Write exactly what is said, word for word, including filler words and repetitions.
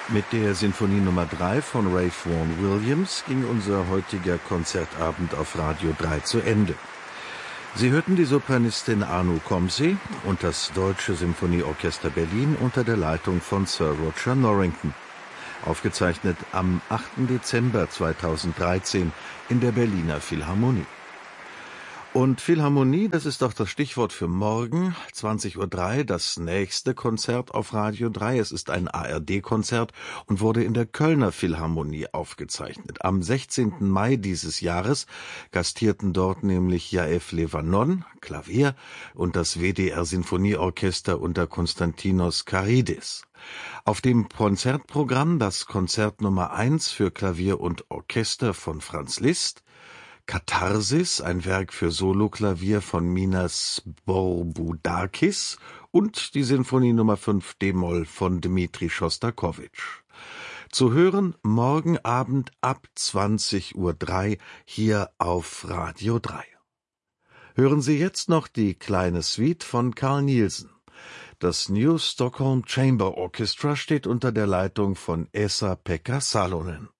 Mit der Sinfonie Nummer drei von Ralph Vaughan Williams ging unser heutiger Konzertabend auf Radio drei zu Ende. Sie hörten die Sopranistin Anu Komsi und das Deutsche Symphonieorchester Berlin unter der Leitung von Sir Roger Norrington. Aufgezeichnet am achten Dezember zweitausenddreizehn in der Berliner Philharmonie. Und Philharmonie, das ist doch das Stichwort für morgen, zwanzig Uhr drei, das nächste Konzert auf Radio drei. Es ist ein A R D-Konzert und wurde in der Kölner Philharmonie aufgezeichnet. Am sechzehnten Mai dieses Jahres gastierten dort nämlich Yaef Levanon, Klavier, und das W D R-Sinfonieorchester unter Konstantinos Karidis. Auf dem Konzertprogramm das Konzert Nummer eins für Klavier und Orchester von Franz Liszt, Katharsis, ein Werk für Soloklavier von Minas Bourboudakis und die Sinfonie Nummer fünf d-Moll von Dmitri Schostakowitsch. Zu hören morgen Abend ab zwanzig Uhr drei hier auf Radio drei. Hören Sie jetzt noch die kleine Suite von Carl Nielsen. Das New Stockholm Chamber Orchestra steht unter der Leitung von Esa-Pekka Salonen.